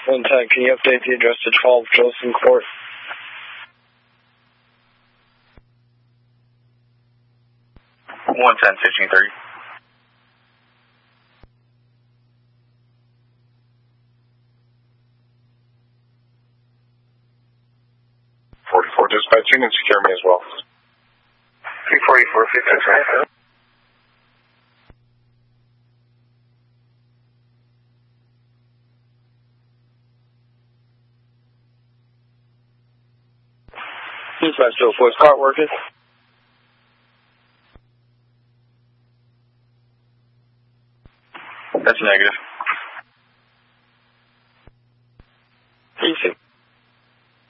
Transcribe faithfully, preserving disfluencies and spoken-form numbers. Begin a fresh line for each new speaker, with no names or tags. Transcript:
one ten, can you update the address to twelve Jolson Court?
one ten, fifteen thirty.
forty-four dispatching and secure me as well.
three forty-four, fifteen thirty.
Dispatch to four, is car working?
That's negative.